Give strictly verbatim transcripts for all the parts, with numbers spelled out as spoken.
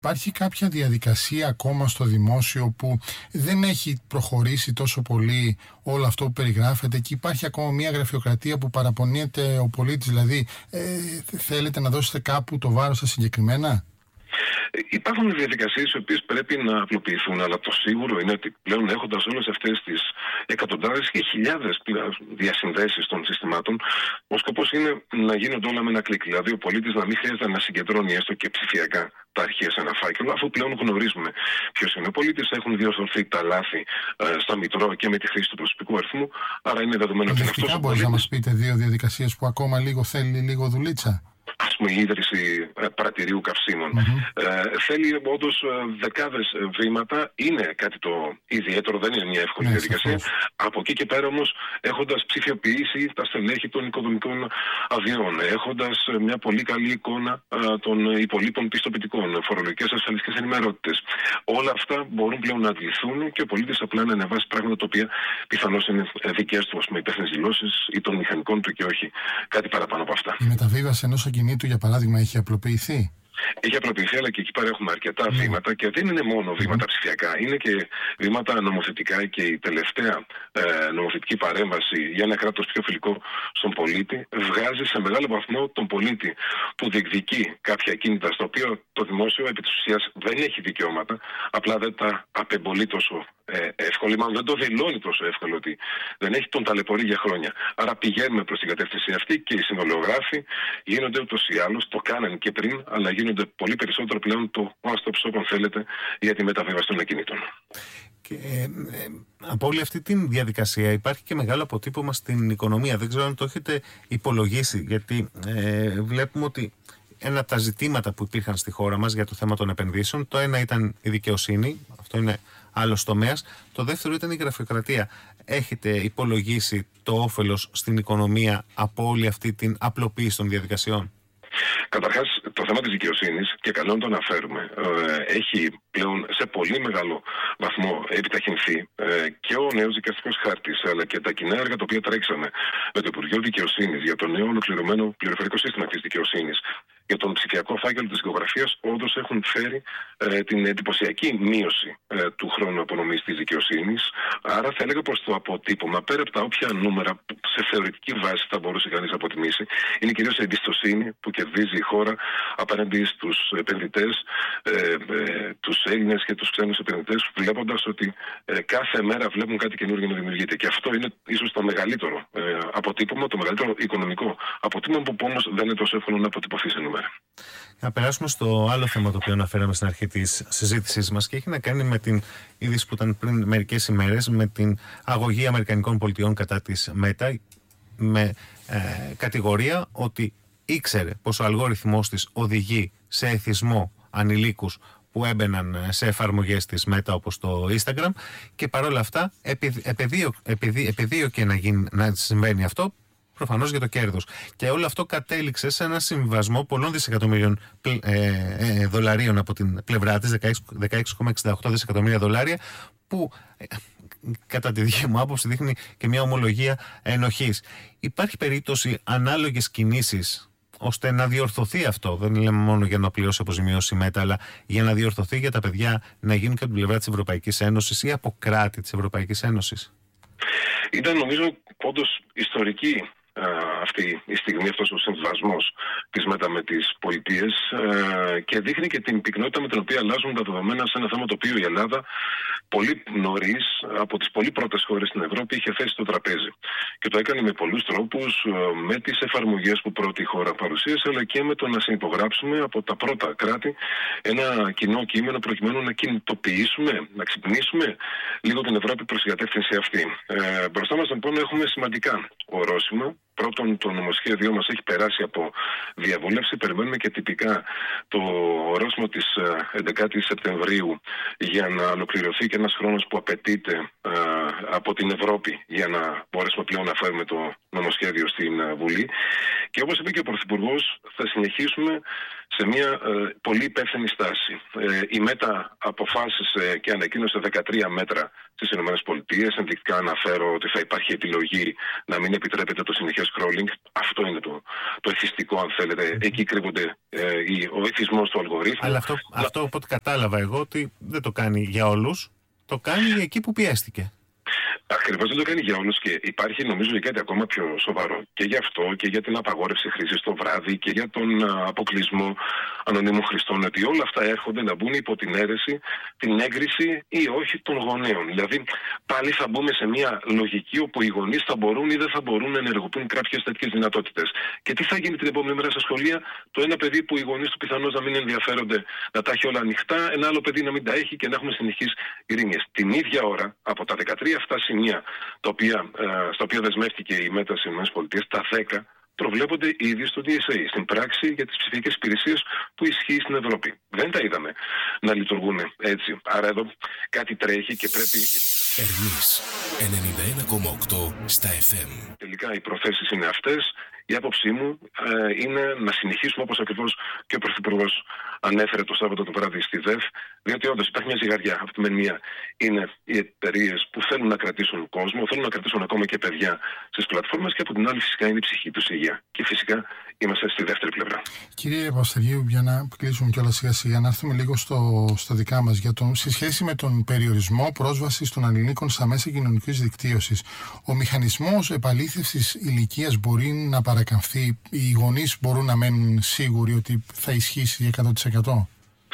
Υπάρχει κάποια διαδικασία ακόμα στο δημόσιο που δεν έχει προχωρήσει τόσο πολύ όλο αυτό που περιγράφεται και υπάρχει ακόμα μια γραφειοκρατία που παραπονιέται ο πολίτης, δηλαδή ε, θέλετε να δώσετε κάπου το βάρος στα συγκεκριμένα? Υπάρχουν διαδικασίες οι οποίες πρέπει να απλοποιηθούν, αλλά το σίγουρο είναι ότι πλέον έχοντας όλες αυτές τις εκατοντάδες και χιλιάδες διασυνδέσεις των συστημάτων, ο σκοπός είναι να γίνονται όλα με ένα κλικ. Δηλαδή, ο πολίτης να μην χρειάζεται να συγκεντρώνει έστω και ψηφιακά τα αρχεία σε ένα φάκελο, αφού πλέον γνωρίζουμε ποιος είναι ο πολίτης, έχουν διορθωθεί τα λάθη ε, στα Μητρό και με τη χρήση του προσωπικού αριθμού. Άρα είναι δεδομένο ότι είναι αυτός ο πολίτης. Μπορείτε να μας πείτε δύο διαδικασίες που ακόμα λίγο θέλει λίγο δουλίτσα? Ας πούμε, η ίδρυση πρατηρίου καυσίμων. Mm-hmm. Ε, θέλει όντως δεκάδες βήματα. Είναι κάτι το ιδιαίτερο, δεν είναι μια εύκολη ναι, διαδικασία. σαφώς. Από εκεί και πέρα όμως, έχοντας ψηφιοποιήσει τα στελέχη των οικοδομικών αδειών, έχοντας μια πολύ καλή εικόνα α, των υπολείπων πιστοποιητικών, φορολογικές ασφαλιστικές ενημερότητες, όλα αυτά μπορούν πλέον να αντιληφθούν και ο πολίτης απλά να ανεβάσει πράγματα τα οποία πιθανώς είναι δικές του, με υπεύθυνες δηλώσεις ή των μηχανικών του και όχι κάτι παραπάνω από αυτά. Η μεταβίβαση ενός ακινήτου, για παράδειγμα, έχει απλοποιηθεί? Έχει απλοποιηθεί, αλλά και εκεί πέρα έχουμε αρκετά mm. βήματα και δεν είναι μόνο βήματα mm. ψηφιακά, είναι και βήματα νομοθετικά και η τελευταία ε, νομοθετική παρέμβαση για ένα κράτος πιο φιλικό στον πολίτη βγάζει σε μεγάλο βαθμό τον πολίτη που διεκδικεί κάποια κίνητα στα οποία το δημόσιο επί της ουσίας δεν έχει δικαιώματα, απλά δεν τα απεμπολεί τόσο ε, εύκολα, μάλλον δεν το δηλώνει τόσο εύκολο ότι δεν έχει, τον ταλαιπωρεί για χρόνια. Άρα πηγαίνουμε προς την κατεύθυνση αυτή και οι συνολογράφοι γίνονται ούτως ή άλλως, το κάνανε και πριν, αλλά γίνονται πολύ περισσότερο πλέον το one-stop shop, αν θέλετε, για τη μεταβίβαση των ακινήτων. Και, ε, ε, από όλη αυτή τη διαδικασία υπάρχει και μεγάλο αποτύπωμα στην οικονομία. Δεν ξέρω αν το έχετε υπολογίσει, γιατί ε, βλέπουμε ότι ένα από τα ζητήματα που υπήρχαν στη χώρα μας για το θέμα των επενδύσεων, το ένα ήταν η δικαιοσύνη, αυτό είναι άλλος τομέας, το δεύτερο ήταν η γραφειοκρατία. Έχετε υπολογίσει το όφελος στην οικονομία από όλη αυτή την απλοποίηση των διαδικασιών? Καταρχάς, το θέμα της δικαιοσύνης, και καλό να το αναφέρουμε, ε, έχει πλέον σε πολύ μεγάλο βαθμό επιταχυνθεί ε, και ο νέος δικαστικός χάρτης, αλλά και τα κοινά έργα τα οποία τρέξαμε με το Υπουργείο Δικαιοσύνης για το νέο ολοκληρωμένο πληροφορικό σύστημα της δικαιοσύνης, για τον ψηφιακό φάκελο της δικογραφίας, όντως έχουν φέρει ε, την εντυπωσιακή μείωση ε, του χρόνου απονομής της δικαιοσύνης. Άρα θα έλεγα πως το αποτύπωμα, πέρα από τα όποια νούμερα που σε θεωρητική βάση θα μπορούσε κανείς να αποτιμήσει, είναι κυρίως η εμπιστοσύνη που κερδίζει η χώρα απέναντι στους επενδυτές, ε, ε, τους Έλληνες και τους ξένους επενδυτές, βλέποντας ότι ε, κάθε μέρα βλέπουν κάτι καινούργιο να δημιουργείται. Και αυτό είναι ίσως το μεγαλύτερο ε, αποτύπωμα, το μεγαλύτερο οικονομικό αποτύπωμα, που όμως δεν είναι τόσο εύκολο να αποτυπωθεί σε νούμερα. Να περάσουμε στο άλλο θέμα το οποίο αναφέραμε στην αρχή της συζήτησής μας και έχει να κάνει με την είδηση που ήταν πριν μερικές ημέρες, με την αγωγή Αμερικανικών πολιτιών κατά της Meta, με ε, κατηγορία ότι ήξερε πως ο αλγόριθμός της οδηγεί σε εθισμό ανηλίκους που έμπαιναν σε εφαρμογές της Meta όπως το Instagram, και παρόλα αυτά επιδίωκε να, γίνει, να συμβαίνει αυτό, προφανώς για το κέρδος. Και όλο αυτό κατέληξε σε ένα συμβιβασμό πολλών δισεκατομμύριων ε, ε, δολαρίων από την πλευρά της, δεκαέξι κόμμα εξήντα οκτώ δισεκατομμύρια δολάρια, που ε, κατά τη δική μου άποψη δείχνει και μια ομολογία ενοχής. Υπάρχει περίπτωση ανάλογες κινήσεις ώστε να διορθωθεί αυτό? Δεν λέμε μόνο για να πληρώσει αποζημιώσει η Meta, αλλά για να διορθωθεί για τα παιδιά, να γίνουν και από την πλευρά της Ευρωπαϊκής Ένωσης ή από κράτη της Ευρωπαϊκής Ένωσης. Ήταν, νομίζω, όντως ιστορική αυτή η στιγμή, αυτός ο συμβιβασμός της Meta με τις πολιτείες, και δείχνει και την πυκνότητα με την οποία αλλάζουν τα δεδομένα σε ένα θέμα το οποίο η Ελλάδα πολύ νωρίς, από τις πολύ πρώτες χώρες στην Ευρώπη, είχε θέσει στο τραπέζι. Και το έκανε με πολλούς τρόπους, με τις εφαρμογές που πρώτη χώρα παρουσίασε, αλλά και με το να συνυπογράψουμε από τα πρώτα κράτη ένα κοινό κείμενο προκειμένου να κινητοποιήσουμε, να ξυπνήσουμε λίγο την Ευρώπη προς την κατεύθυνση αυτή. Ε, μπροστά μας λοιπόν έχουμε σημαντικά ορόσημα. Πρώτον, το νομοσχέδιό μας έχει περάσει από διαβούλευση. Περιμένουμε και τυπικά το ορόσημο της έντεκα Σεπτεμβρίου για να ολοκληρωθεί και ένας χρόνος που απαιτείται α, από την Ευρώπη για να μπορέσουμε πλέον να φέρουμε το νομοσχέδιο στην Βουλή. Και όπως είπε και ο Πρωθυπουργός, θα συνεχίσουμε σε μια ε, πολύ υπεύθυνη στάση. Ε, η ΜΕΤΑ αποφάσισε και ανακοίνωσε δεκατρία μέτρα στις ΗΠΑ. Ενδεικτικά αναφέρω ότι θα υπάρχει επιλογή να μην επιτρέπεται το συνεχές scrolling. Αυτό είναι το, το εθιστικό, αν θέλετε. Εκεί κρύβονται ε, ο εθισμός του αλγορίθμου. Αλλά αυτό, Αλλά... αυτό από ό,τι κατάλαβα εγώ, ότι δεν το κάνει για όλους. Το κάνει εκεί που πιέστηκε. Ακριβώς δεν το κάνει για όλους και υπάρχει νομίζω κάτι ακόμα πιο σοβαρό. Και για αυτό και για την απαγόρευση χρήσης το βράδυ και για τον αποκλεισμό ανωνύμων χρηστών. Ότι όλα αυτά έρχονται να μπουν υπό την αίρεση, την έγκριση ή όχι των γονέων. Δηλαδή πάλι θα μπούμε σε μια λογική όπου οι γονείς θα μπορούν ή δεν θα μπορούν να ενεργοποιούν κάποιες τέτοιες δυνατότητες. Και τι θα γίνει την επόμενη μέρα στα σχολεία? Το ένα παιδί που οι γονείς του πιθανώς να μην ενδιαφέρονται να τα έχει όλα ανοιχτά, ένα άλλο παιδί να μην τα έχει και να έχουμε συνεχείς ειρήνες. Την ίδια ώρα από τα δεκατρία αυτά σημεία τα οποία, ε, στα οποία δεσμεύτηκε η ΜΕΤΑ στις ΗΠΑ, τα δέκα προβλέπονται ήδη στο ντι ες έι, στην πράξη για τις ψηφιακές υπηρεσίες που ισχύει στην Ευρώπη. Δεν τα είδαμε να λειτουργούν έτσι. Άρα εδώ κάτι τρέχει και πρέπει... Ερμής ενενήντα ένα κόμμα οκτώ στα εφ εμ. Τελικά οι προθέσεις είναι αυτές. Η άποψή μου ε, είναι να συνεχίσουμε, όπως ακριβώς και ο Πρωθυπουργός ανέφερε το Σάββατο το βράδυ στη ΔΕΦ, διότι όντως υπάρχει μια ζυγαριά. Από τη μία είναι οι εταιρείες που θέλουν να κρατήσουν κόσμο, θέλουν να κρατήσουν ακόμα και παιδιά στις πλατφόρμες, και από την άλλη φυσικά είναι η ψυχή τους υγεία. Και φυσικά είμαστε στη δεύτερη πλευρά. Κύριε Παπαστεργίου, για να κλείσουμε κιόλας σιγά σιγά, να έρθουμε λίγο στο, στο δικά μας, για τον, σε σχέση με τον περιορισμό πρόσβασης των ανηλίκων στα μέσα κοινωνικής δικτύωσης. Ο μηχανισμός επαλήθευσης ηλικίας μπορεί να παρακαμφθεί? Οι γονείς μπορούν να μένουν σίγουροι ότι θα ισχύσει εκατό τοις εκατό?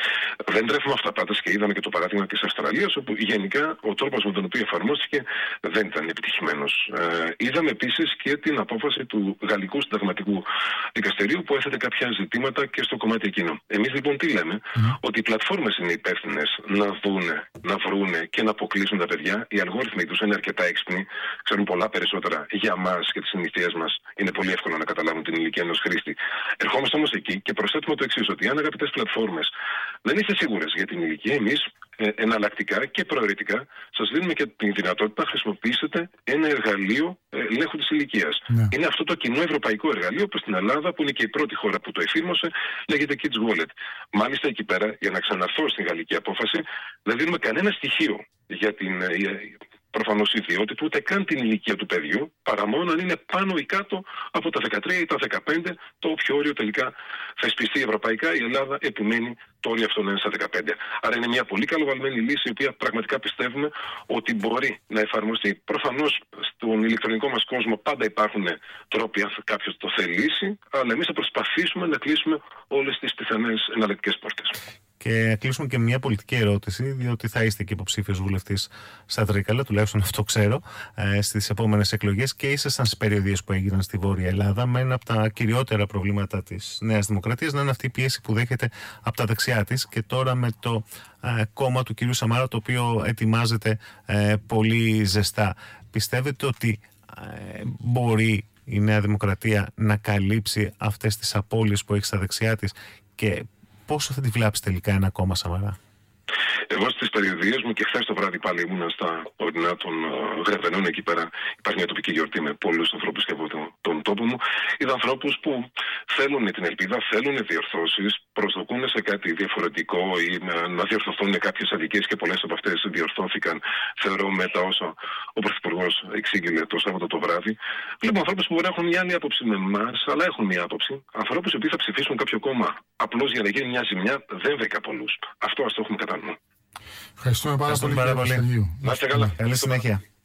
Δεν τρέφουμε αυταπάτες και είδαμε και το παράδειγμα της Αυστραλίας, όπου γενικά ο τρόπος με τον οποίο εφαρμόστηκε δεν ήταν επιτυχημένος. Ε, είδαμε επίσης και την απόφαση του Γαλλικού Συνταγματικού Δικαστηρίου που έθετε κάποια ζητήματα και στο κομμάτι εκείνο. Εμείς λοιπόν τι λέμε? Mm. Ότι οι πλατφόρμες είναι υπεύθυνες να δούνε, να βρούνε και να αποκλείσουν τα παιδιά. Οι αλγόριθμοι τους είναι αρκετά έξυπνοι, ξέρουν πολλά περισσότερα για μας και τις συνήθειές μας. Είναι πολύ εύκολο να καταλάβουν την ηλικία ενός χρήστη. Ερχόμαστε όμως εκεί και προσθέτουμε το εξής, ότι αν αγαπητές πλατφόρμες δεν είστε σίγουρες για την ηλικία, εμείς ε, εναλλακτικά και προαιρετικά σας δίνουμε και τη δυνατότητα να χρησιμοποιήσετε ένα εργαλείο ε, ελέγχου της ηλικίας. Ναι. Είναι αυτό το κοινό ευρωπαϊκό εργαλείο, όπως στην Ελλάδα, που είναι και η πρώτη χώρα που το εφήρμοσε, λέγεται Kids Wallet. Μάλιστα εκεί πέρα, για να ξαναρθώ στην γαλλική απόφαση, δεν δίνουμε κανένα στοιχείο για την... Ε, προφανώς ιδιότητα, ούτε καν την ηλικία του παιδιού, παρά μόνο αν είναι πάνω ή κάτω από τα δεκατρία ή τα δεκαπέντε, το όποιο όριο τελικά θεσπιστεί ευρωπαϊκά. Η Ελλάδα επιμένει το όριο αυτό να είναι στα δεκαπέντε. Άρα είναι μια πολύ καλοβαλμένη λύση, η οποία πραγματικά πιστεύουμε ότι μπορεί να εφαρμοστεί. Προφανώς στον ηλεκτρονικό μας κόσμο πάντα υπάρχουν τρόποι, αν κάποιος το θελήσει, αλλά εμείς θα προσπαθήσουμε να κλείσουμε όλες τις πιθανές εναλλακτικές πόρτες. Και κλείσουμε και μια πολιτική ερώτηση, διότι θα είστε και υποψήφιος βουλευτής στα Τρίκαλα, τουλάχιστον αυτό ξέρω, στις επόμενες εκλογές, και ήσασταν στις περιοδίες που έγιναν στη Βόρεια Ελλάδα, με ένα από τα κυριότερα προβλήματα της Νέας Δημοκρατίας να είναι αυτή η πίεση που δέχεται από τα δεξιά της, και τώρα με το ε, κόμμα του κυρίου Σαμάρα, το οποίο ετοιμάζεται ε, πολύ ζεστά. Πιστεύετε ότι ε, μπορεί η Νέα Δημοκρατία να καλύψει αυτές τις απώλειες που έχει στα δεξιά της, και πόσο θα τη βλάψει τελικά ένα κόμμα Σαμαρά? Εγώ στις περιοδίες μου, και χθες το βράδυ πάλι ήμουνα στα ορεινά των uh, Γρεβενών, εκεί πέρα υπάρχει μια τοπική γιορτή με πολλούς ανθρώπους και από τον, τον τόπο μου. Είδα ανθρώπους που θέλουν την ελπίδα, θέλουν διορθώσεις, προσδοκούν σε κάτι διαφορετικό ή uh, να διορθωθούν κάποιες αδικίες, και πολλές από αυτές διορθώθηκαν, θεωρώ, μετά όσα ο Πρωθυπουργός εξήγηλε το Σάββατο το βράδυ. Βλέπουμε ανθρώπους που μπορεί να έχουν μια άλλη άποψη με εμάς, αλλά έχουν μια άποψη. Ανθρώπους οι οποίοι θα ψηφίσουν κάποιο κόμμα απλώς για να γίνει μια ζημιά, δεν βρήκα πολλούς. Αυτό ας το έχουμε κατά νου. Ευχαριστούμε πάρα πολύ. Να είστε καλά. Καλή συνέχεια.